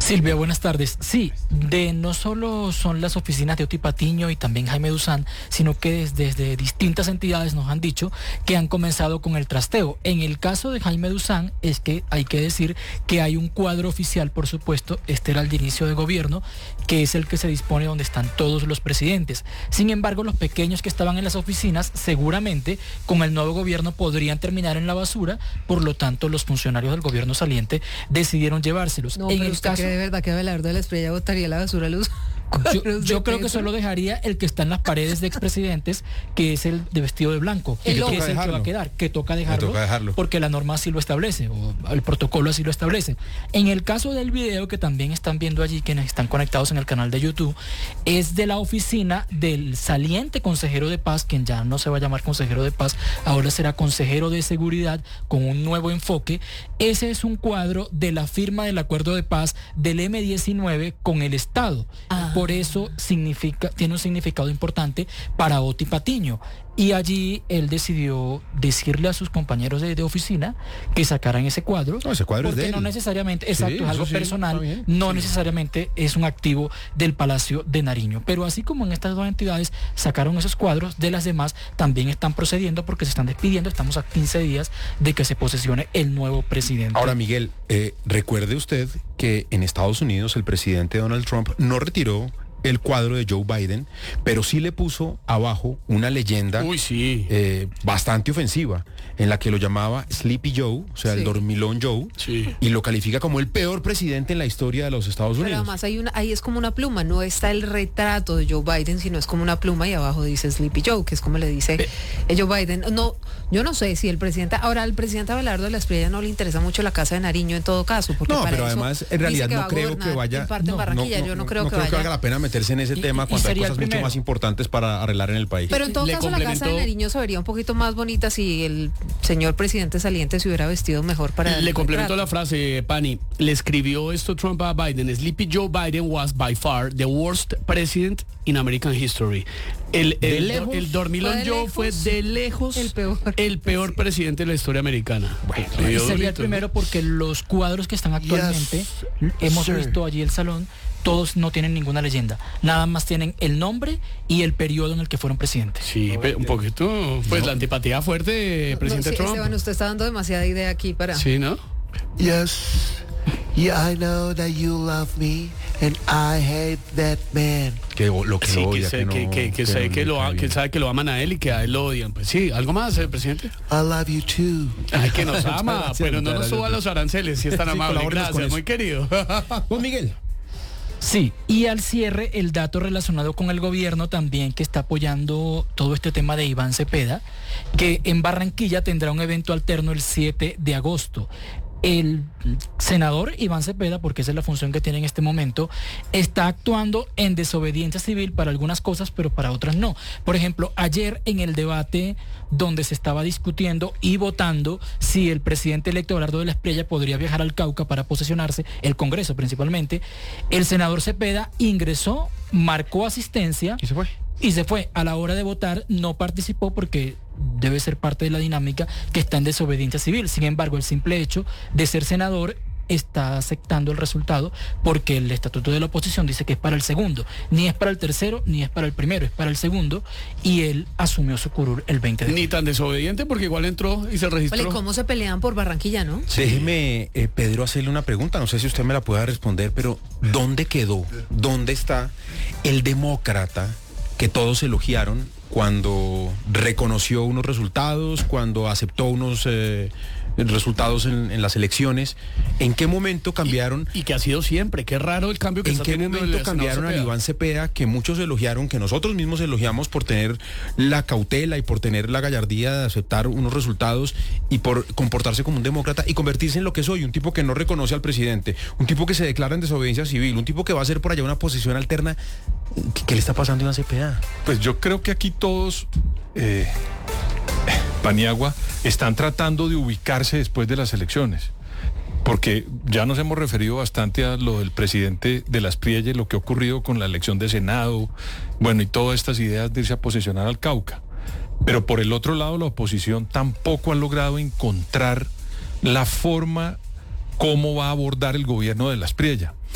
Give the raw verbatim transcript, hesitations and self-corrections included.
Silvia, buenas tardes. Sí, de no solo son las oficinas de Oti Patiño y también Jaime Duzán, sino que desde, desde distintas entidades nos han dicho que han comenzado con el trasteo. En el caso de Jaime Duzán es que hay que decir que hay un cuadro oficial, por supuesto, este era el de inicio de gobierno, que es el que se dispone donde están todos los presidentes. Sin embargo, los pequeños que estaban en las oficinas seguramente con el nuevo gobierno podrían terminar en la basura, por lo tanto los funcionarios del gobierno saliente decidieron llevárselos. No, en pero el usted caso cree de verdad que Abelardo de la Espriella botaría la basura los Yo, yo creo que solo dejaría el que está en las paredes de expresidentes, que es el de vestido de blanco, que El es el que va a quedar, que toca dejarlo, toca dejarlo, porque la norma así lo establece, o el protocolo así lo establece. En el caso del video que también están viendo allí, quienes están conectados en el canal de YouTube, es de la oficina del saliente consejero de paz, quien ya no se va a llamar consejero de paz, ahora será consejero de seguridad con un nuevo enfoque. Ese es un cuadro de la firma del acuerdo de paz del eme diecinueve con el Estado. Ah. Por eso significa, tiene un significado importante para Oti Patiño. Y allí él decidió decirle a sus compañeros de, de oficina que sacaran ese cuadro. No, ese cuadro es de él. Porque no necesariamente, exacto, sí, es algo sí, personal, no sí. necesariamente es un activo del Palacio de Nariño. Pero así como en estas dos entidades sacaron esos cuadros, de las demás también están procediendo porque se están despidiendo. Estamos a quince días de que se posesione el nuevo presidente. Ahora, Miguel, eh, recuerde usted que en Estados Unidos el presidente Donald Trump no retiró el cuadro de Joe Biden, pero sí le puso abajo una leyenda Uy, sí. eh, bastante ofensiva, en la que lo llamaba Sleepy Joe, o sea, sí. el dormilón Joe, sí. y lo califica como el peor presidente en la historia de los Estados Unidos. Pero además hay una, ahí es como una pluma, no está el retrato de Joe Biden, sino es como una pluma y abajo dice Sleepy Joe, que es como le dice Pe- Joe Biden. No, yo no sé si el presidente, ahora al presidente Abelardo de la Espriella no le interesa mucho la casa de Nariño en todo caso, porque no, para pero eso además en realidad que no creo que vaya, en parte no, en Barranquilla, no, yo no, no creo no que creo vaya. que valga la pena meterse en ese y, tema y cuando hay cosas mucho primero. más importantes para arreglar en el país. Pero en todo Le caso la casa de Nariño se vería un poquito más bonita si el señor presidente saliente se hubiera vestido mejor para... Le complemento la frase, Pani. Le escribió esto Trump a Biden. Sleepy Joe Biden was by far the worst president in American history. El, el, el, el dormilón Joe lejos, fue de lejos el peor, el peor presidente de la historia americana. Bueno, y sería el primero porque los cuadros que están actualmente, yes, hemos sir. visto allí el salón, todos no tienen ninguna leyenda, nada más tienen el nombre y el periodo en el que fueron presidentes. Sí, un poquito, pues no. la antipatía fuerte, presidente no, sí, Trump. Esteban, usted está dando demasiada idea aquí para... Sí, ¿no? Yes, yeah, I know that you love me and I hate that man. Que lo que sí, lo odia, que, que, no, que, que, que, que, sabe no, que, lo, que, que sabe que lo aman a él y que a él lo odian. Pues sí, ¿algo más, eh, presidente? I love you too. Ay, que nos ama, pero no nos suba los aranceles, si es tan sí, amable. Gracias, muy querido. Juan Miguel. Sí, y al cierre el dato relacionado con el gobierno también que está apoyando todo este tema de Iván Cepeda, que en Barranquilla tendrá un evento alterno el siete de agosto. El senador Iván Cepeda, porque esa es la función que tiene en este momento, está actuando en desobediencia civil para algunas cosas, pero para otras no. Por ejemplo, ayer en el debate donde se estaba discutiendo y votando si el presidente electo Abelardo de la Espriella podría viajar al Cauca para posesionarse, el Congreso principalmente, el senador Cepeda ingresó, marcó asistencia y se fue. Y se fue. A la hora de votar no participó porque debe ser parte de la dinámica que está en desobediencia civil. Sin embargo, el simple hecho de ser senador está aceptando el resultado porque el estatuto de la oposición dice que es para el segundo. Ni es para el tercero, ni es para el primero, es para el segundo. Y él asumió su curul el veinte de Ni tan desobediente porque igual entró y se registró. Vale, ¿cómo se pelean por Barranquilla, no? Sí. Déjeme, eh, Pedro, hacerle una pregunta. No sé si usted me la pueda responder, pero ¿dónde quedó? ¿Dónde está el demócrata que todos elogiaron cuando reconoció unos resultados, cuando aceptó unos eh, resultados en, en las elecciones? ¿En qué momento cambiaron? Y, y que ha sido siempre, qué raro el cambio que ¿En está qué teniendo momento el cambiaron a Iván Cepeda, que muchos elogiaron, que nosotros mismos elogiamos por tener la cautela y por tener la gallardía de aceptar unos resultados y por comportarse como un demócrata y convertirse en lo que soy, un tipo que no reconoce al presidente, un tipo que se declara en desobediencia civil, un tipo que va a hacer por allá una posición alterna? ¿Qué, qué le está pasando a Iván Cepeda? Pues yo creo que aquí todos, eh, Paniagua, están tratando de ubicarse después de las elecciones. Porque ya nos hemos referido bastante a lo del presidente de la Espriella y lo que ha ocurrido con la elección de Senado, bueno, y todas estas ideas de irse a posesionar al Cauca. Pero por el otro lado, la oposición tampoco ha logrado encontrar la forma cómo va a abordar el gobierno de la Espriella.